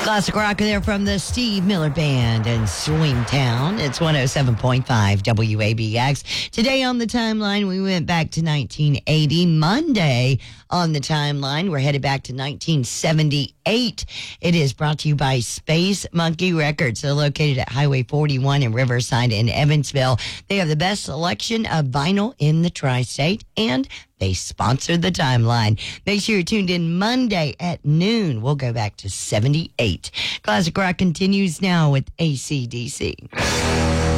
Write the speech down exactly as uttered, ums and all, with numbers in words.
Classic rock there from the Steve Miller Band and Swingtown. It's one oh seven point five W A B X. Today on the timeline, we went back to nineteen eighty. Monday on the timeline, we're headed back to nineteen seventy-eight. It is brought to you by Space Monkey Records. They're located at Highway forty-one in Riverside in Evansville. They have the best selection of vinyl in the tri-state, and they sponsored the timeline. Make sure you're tuned in Monday at noon. We'll go back to seventy-eight. Classic rock continues now with A C D C.